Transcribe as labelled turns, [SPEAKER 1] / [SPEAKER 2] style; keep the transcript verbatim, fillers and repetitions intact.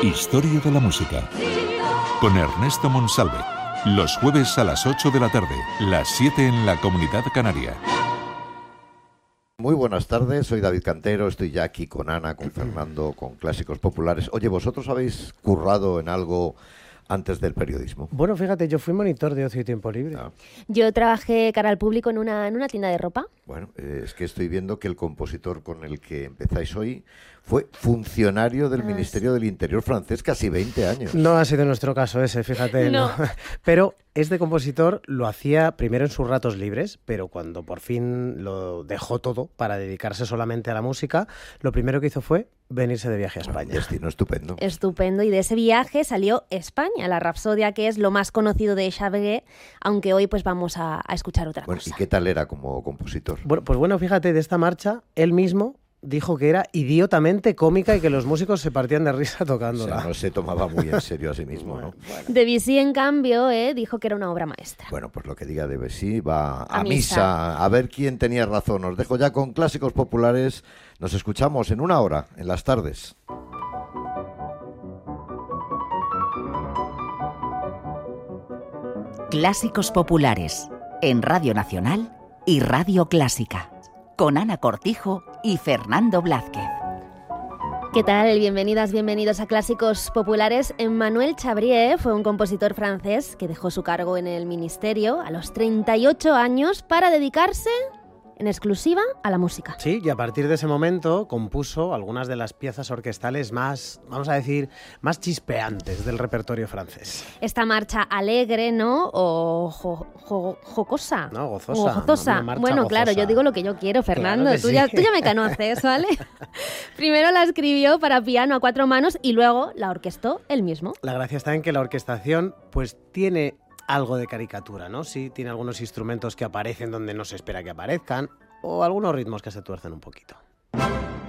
[SPEAKER 1] Historia de la música. Con Ernesto Monsalve. Los jueves a las ocho de la tarde, las siete en la Comunidad Canaria.
[SPEAKER 2] Muy buenas tardes, soy David Cantero, estoy ya aquí con Ana, con Fernando, con Clásicos Populares. Oye, ¿vosotros habéis currado en algo antes del periodismo?
[SPEAKER 3] Bueno, fíjate, yo fui monitor de ocio y tiempo libre. Ah.
[SPEAKER 4] Yo trabajé cara al público en una, en una tienda de ropa.
[SPEAKER 2] Bueno, eh, es que estoy viendo que el compositor con el que empezáis hoy fue funcionario del ah, Ministerio sí. del Interior francés casi veinte años.
[SPEAKER 3] No ha sido nuestro caso ese, fíjate. No. no. Pero este compositor lo hacía primero en sus ratos libres, pero cuando por fin lo dejó todo para dedicarse solamente a la música, lo primero que hizo fue venirse de viaje a España.
[SPEAKER 2] Un destino estupendo.
[SPEAKER 4] Estupendo, y de ese viaje salió España, la Rapsodia, que es lo más conocido de Xavier, aunque hoy pues vamos a, a escuchar otra
[SPEAKER 2] bueno,
[SPEAKER 4] cosa.
[SPEAKER 2] ¿Y qué tal era como compositor?
[SPEAKER 3] Bueno, pues bueno, fíjate, de esta marcha, él mismo dijo que era idiotamente cómica y que los músicos se partían de risa tocándola.
[SPEAKER 2] O sea, no se tomaba muy en serio a sí mismo, ¿no?
[SPEAKER 4] Bueno. Debussy, en cambio, eh, dijo que era una obra maestra.
[SPEAKER 2] Bueno, pues lo que diga Debussy va a, a misa. misa. A ver quién tenía razón. Os dejo ya con Clásicos Populares. Nos escuchamos en una hora, en las tardes.
[SPEAKER 5] Clásicos Populares, en Radio Nacional y Radio Clásica, con Ana Cortijo y Fernando Blázquez.
[SPEAKER 4] ¿Qué tal? Bienvenidas, bienvenidos a Clásicos Populares. Emmanuel Chabrier fue un compositor francés que dejó su cargo en el ministerio a los treinta y ocho años para dedicarse en exclusiva a la música.
[SPEAKER 3] Sí, y a partir de ese momento compuso algunas de las piezas orquestales más, vamos a decir, más chispeantes del repertorio francés.
[SPEAKER 4] Esta marcha alegre, ¿no? O jo, jo, jocosa.
[SPEAKER 3] No, gozosa.
[SPEAKER 4] O gozosa.
[SPEAKER 3] No,
[SPEAKER 4] bueno,
[SPEAKER 3] gozosa.
[SPEAKER 4] Claro, yo digo lo que yo quiero, Fernando.
[SPEAKER 3] Claro
[SPEAKER 4] tú,
[SPEAKER 3] sí.
[SPEAKER 4] ya, tú ya me conoces, ¿vale? Primero la escribió para piano a cuatro manos y luego la orquestó él mismo.
[SPEAKER 3] La gracia está en que la orquestación pues tiene algo de caricatura, ¿no? Sí, tiene algunos instrumentos que aparecen donde no se espera que aparezcan o algunos ritmos que se tuercen un poquito.